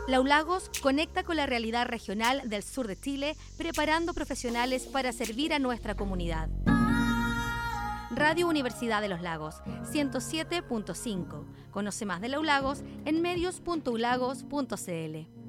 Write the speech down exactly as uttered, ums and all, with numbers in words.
Laulagos conecta con la realidad regional del sur de Chile, preparando profesionales para servir a nuestra comunidad. Radio Universidad de los Lagos, ciento siete punto cinco. Conoce más de Laulagos en medios punto ulagos punto c l.